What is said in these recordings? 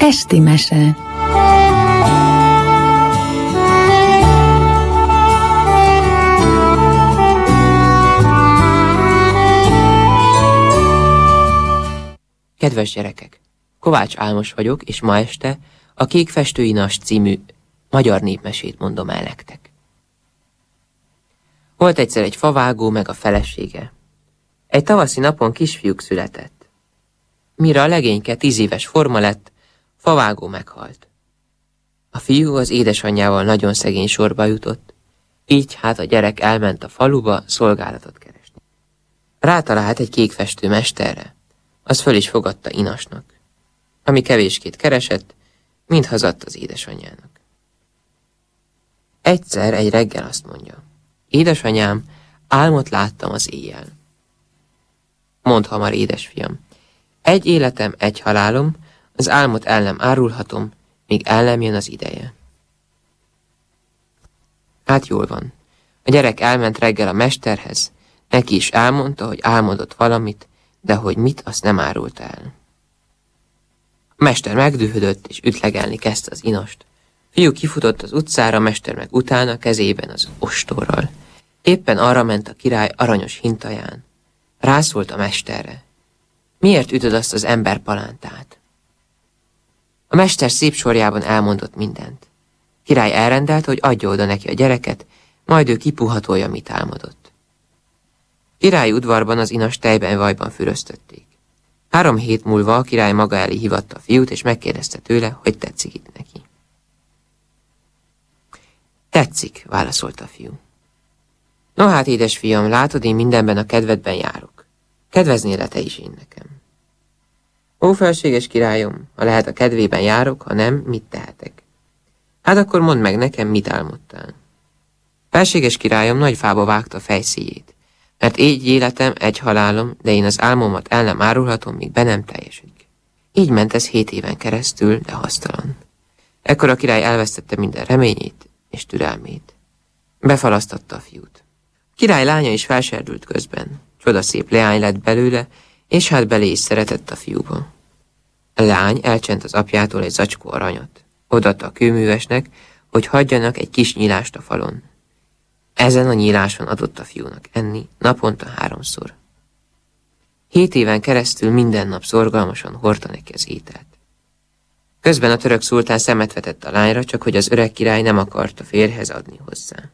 Esti mese. Kedves gyerekek! Kovács Álmos vagyok, és ma este a Kékfestő Inas című magyar népmesét mondom el nektek. Volt egyszer egy favágó meg a felesége. Egy tavaszi napon kisfiúk született. Mire a legényke 10 éves forma lett, favágó meghalt. A fiú az édesanyjával nagyon szegény sorba jutott, így hát a gyerek elment a faluba szolgálatot keresni. Rátalált egy kékfestő mesterre, az föl is fogadta Inasnak. Ami kevéskét keresett, mind hazadt az édesanyjának. Egyszer egy reggel azt mondja: édesanyám, álmot láttam az éjjel. Mondd hamar, édesfiam, egy életem, egy halálom, az álmot el nem árulhatom, míg el nem jön az ideje. Hát jól van. A gyerek elment reggel a mesterhez, neki is elmondta, hogy álmodott valamit, de hogy mit, azt nem árulta el. A mester megdühödött, és ütlegelni kezdte az Inast. Fiú kifutott az utcára, a mester meg utána, kezében az ostorral. Éppen arra ment a király aranyos hintaján. Rászólt a mesterre: miért ütöd azt az ember palántát? A mester szép sorjában elmondott mindent. Király elrendelte, hogy adja oda neki a gyereket, majd ő kipuhatolja, mit álmodott. Királyi udvarban az Inas tejben vajban füröztötték. 3 hét múlva a király maga elé hívatta a fiút, és megkérdezte tőle, hogy tetszik itt neki. Tetszik, válaszolta a fiú. No hát, édesfiam, látod, én mindenben a kedvedben járok. Kedveznél te is én nekem? Ó, felséges királyom, ha lehet a kedvében járok, ha nem, mit tehetek? Hát akkor mondd meg nekem, mit álmodtál. Felséges királyom nagy fába vágta a fejszéjét, mert egy életem, egy halálom, de én az álmomat el nem árulhatom, míg be nem teljesedik. Így ment ez 7 éven keresztül, de hasztalan. Ekkor a király elvesztette minden reményét és türelmét. Befalasztatta a fiút. A király lánya is felserdült közben. Csodaszép leány lett belőle, és hát belé is szeretett a fiúba. A lány elcsent az apjától egy zacskó aranyat. Odaadta a kőművesnek, hogy hagyjanak egy kis nyílást a falon. Ezen a nyíláson adott a fiúnak enni, naponta 3-szor. 7 éven keresztül minden nap szorgalmasan hordta neki az ételt. Közben a török szultán szemet vetett a lányra, csak hogy az öreg király nem akarta férjhez adni hozzá.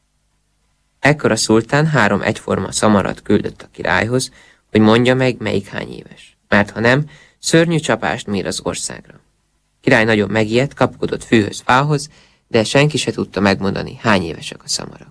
Ekkor a szultán 3 egyforma szamarat küldött a királyhoz, hogy mondja meg, melyik hány éves, mert ha nem, szörnyű csapást mér az országra. Király nagyon megijedt, kapkodott fűhöz, fához, de senki se tudta megmondani, hány évesek a szamarak.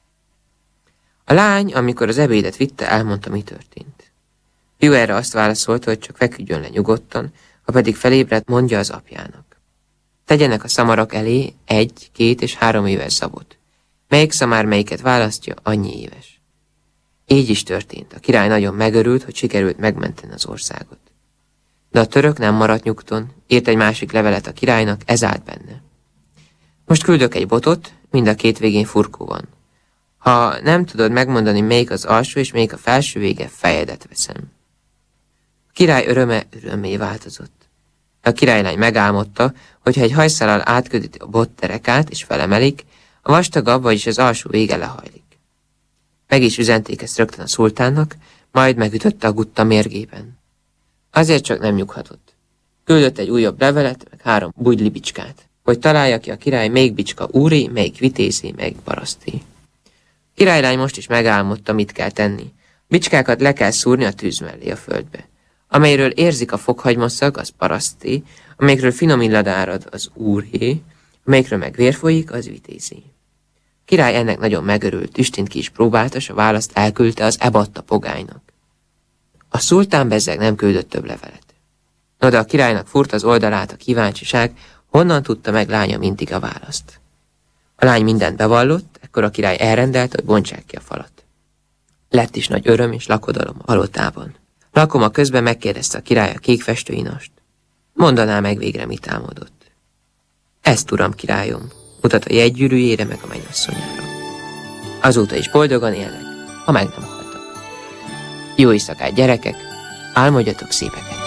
A lány, amikor az ebédet vitte, elmondta, mi történt. Fiú erre azt válaszolta, hogy csak feküdjön le nyugodtan, ha pedig felébredt, mondja az apjának. Tegyenek a szamarak elé 1, 2 és 3 éves zabot. Melyik szamár melyiket választja, annyi éves. Így is történt. A király nagyon megörült, hogy sikerült megmenteni az országot. De a török nem maradt nyugton, írt egy másik levelet a királynak, ez állt benne. Most küldök egy botot, mind a 2 végén furkó van. Ha nem tudod megmondani, melyik az alsó és melyik a felső vége, fejedet veszem. A király öröme örömmé változott. A királylány megálmodta, hogyha egy hajszállal átködíti a bot derekát és felemelik, a vastagabb, vagyis az alsó vége lehajlik. Meg is üzenték ezt rögtön a szultánnak, majd megütötte a gutta mérgében. Azért csak nem nyughatott. Küldött egy újabb levelet, meg 3 bugyli bicskát, hogy találja ki a király, melyik bicska úri, melyik vitézi, melyik paraszti. A királylány most is megálmodta, mit kell tenni. Bicskákat le kell szúrni a tűz mellé a földbe. Amelyről érzik a fokhagymaszag, az paraszti, amelyikről finom illad árad, az úré, amelyikről meg vér folyik, az vitézi. A király ennek nagyon megörült, tüstint ki is próbálta, s a választ elküldte az ebatta pogánynak. A szultán bezzeg nem küldött több levelet. No, de a királynak furt az oldalát a kíváncsiság, honnan tudta meg lánya mindig a választ. A lány mindent bevallott, ekkor a király elrendelte, hogy bontsák ki a falat. Lett is nagy öröm és lakodalom a palotában. Lakoma közben megkérdezte a király a kékfestő Inast. Mondaná meg végre, mit álmodott. Ezt, uram, királyom, mutat a jegygyűrűjére meg a mennyasszonyára. Azóta is boldogan élnek, ha meg nem haltak. Jó éjszakát, gyerekek, álmodjatok szépeket!